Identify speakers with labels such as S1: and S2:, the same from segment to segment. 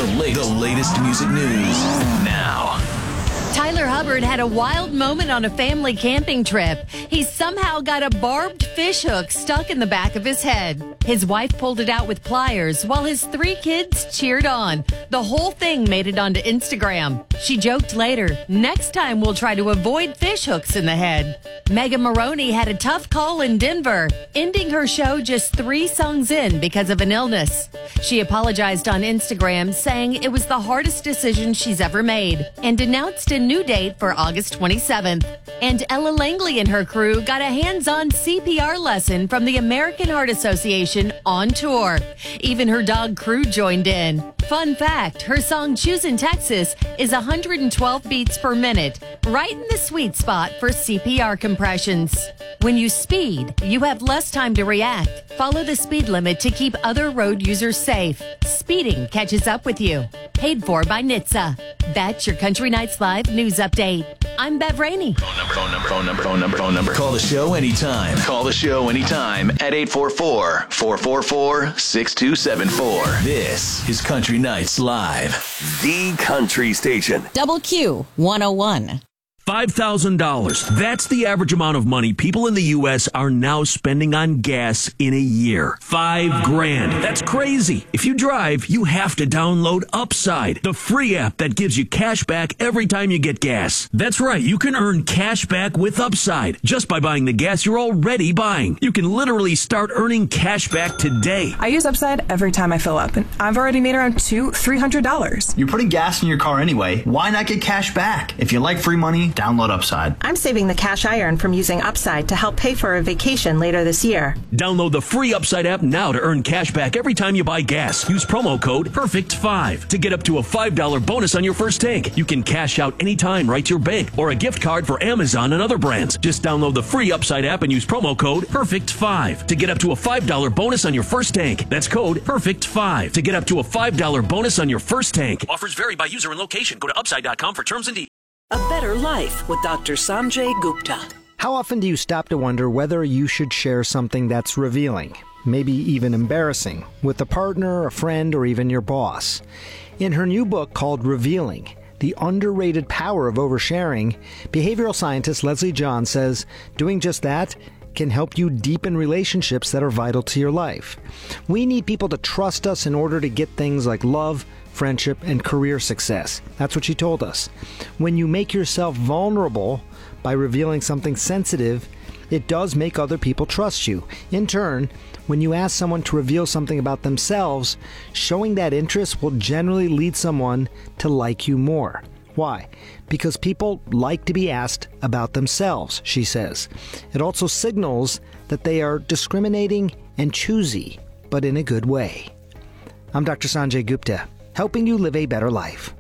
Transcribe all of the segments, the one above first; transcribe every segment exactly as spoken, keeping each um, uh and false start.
S1: The latest, the latest music news now.
S2: Tyler Hubbard had a wild moment on a family camping trip. He somehow got a barbed fish hook stuck in the back of his head. His wife pulled it out with pliers while his three kids cheered on. The whole thing made it onto Instagram. She joked later, next time we'll try to avoid fish hooks in the head. Megan Maroney had a tough call in Denver, ending her show just three songs in because of an illness. She apologized on Instagram, saying it was the hardest decision she's ever made, and announced a new date for August twenty-seventh. And Ella Langley and her crew got a hands-on C P R lesson from the American Heart Association on tour. Even her dog Crew joined in. Fun fact, her song Choosin' Texas is one hundred twelve beats per minute, right in the sweet spot for C P R compressions. When you speed, you have less time to react. Follow the speed limit to keep other road users safe. Speeding catches up with you. Paid for by N H T S A. That's your Country Nights Live news update. I'm Bev Rainey.
S1: Phone number, phone number, phone number, phone number, phone number. Call the show anytime. Call the show anytime at eight four four, four four four, six two seven four. This is Country Nights Live.
S3: The Country Station.
S4: Double Q one oh one.
S5: five thousand dollars. That's the average amount of money people in the U S are now spending on gas in a year. Five grand. That's crazy. If you drive, you have to download Upside, the free app that gives you cash back every time you get gas. That's right. You can earn cash back with Upside just by buying the gas you're already buying. You can literally start earning cash back today.
S6: I use Upside every time I fill up, and I've already made around two, three hundred dollars.
S7: You're putting gas in your car anyway. Why not get cash back? If you like free money, download Upside.
S8: I'm saving the cash I earn from using Upside to help pay for a vacation later this year.
S5: Download the free Upside app now to earn cash back every time you buy gas. Use promo code perfect five to get up to a five dollar bonus on your first tank. You can cash out anytime right to your bank or a gift card for Amazon and other brands. Just download the free Upside app and use promo code perfect five to get up to a five dollar bonus on your first tank. That's code perfect five to get up to a five dollar bonus on your first tank. Offers vary by user and location. Go to upside dot com for terms and details.
S9: A Better Life with Doctor Sanjay Gupta.
S10: How often do you stop to wonder whether you should share something that's revealing, maybe even embarrassing, with a partner, a friend, or even your boss? In her new book called Revealing, The Underrated Power of Oversharing, behavioral scientist Leslie John says doing just that can help you deepen relationships that are vital to your life. We need people to trust us in order to get things like love, friendship, and career success. That's what she told us. When you make yourself vulnerable by revealing something sensitive, it does make other people trust you. In turn, when you ask someone to reveal something about themselves, showing that interest will generally lead someone to like you more. Why? Because people like to be asked about themselves, she says. It also signals that they are discriminating and choosy, but in a good way. I'm Doctor Sanjay Gupta, helping you live a better life.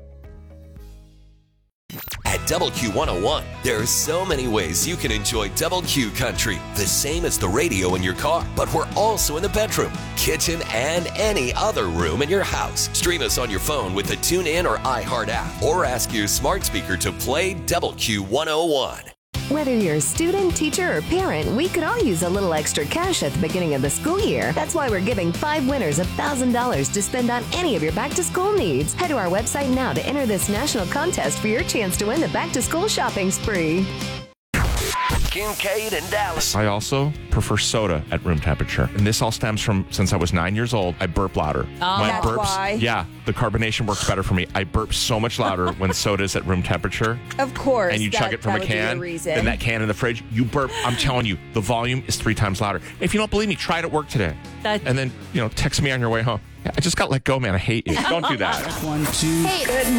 S3: At Double Q one oh one, there are so many ways you can enjoy Double Q Country, the same as the radio in your car, but we're also in the bedroom, kitchen, and any other room in your house. Stream us on your phone with the TuneIn or iHeart app, or ask your smart speaker to play Double Q one oh one.
S11: Whether you're a student, teacher, or parent, we could all use a little extra cash at the beginning of the school year. That's why we're giving five winners one thousand dollars to spend on any of your back-to-school needs. Head to our website now to enter this national contest for your chance to win the back-to-school shopping spree.
S3: Kincaid and Dallas.
S12: I also prefer soda at room temperature. And this all stems from since I was nine years old, I burp louder.
S4: Oh,
S12: My
S4: that's
S12: burps,
S4: why.
S12: Yeah, the carbonation works better for me. I burp so much louder when soda is at room temperature.
S4: Of course.
S12: And you
S4: that,
S12: chug it from
S4: that
S12: a
S4: would be the
S12: can.
S4: reason.
S12: Then that can in the fridge, you burp. I'm telling you, the volume is three times louder. If you don't believe me, try it at work today.
S2: That-
S12: and then, you know, text me on your way home. I just got let go, man. I hate you. Don't do that.
S13: One, two.
S11: Hey, good